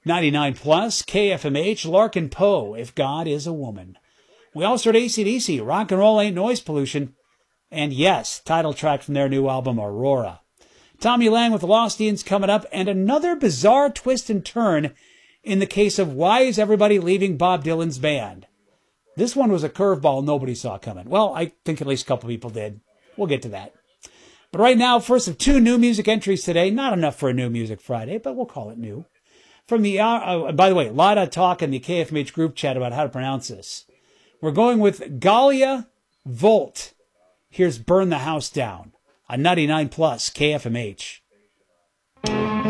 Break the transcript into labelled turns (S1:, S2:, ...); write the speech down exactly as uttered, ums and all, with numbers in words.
S1: ninety-nine plus, K F M H, Larkin Poe, If God Is a Woman. We also heard A C D C, Rock and Roll Ain't Noise Pollution. And yes, title track from their new album, Aurora. Tommy Lang with the Lost Ians coming up, and another bizarre twist and turn in the case of why is everybody leaving Bob Dylan's band. This one was a curveball nobody saw coming. Well, I think at least a couple people did. We'll get to that. But right now, first of two new music entries today. Not enough for a New Music Friday, but we'll call it new. From the, uh, uh, by the way, a lot of talk in the K F M H group chat about how to pronounce this. We're going with Galia Volt. Here's Burn the House Down on ninety-nine plus K F M H.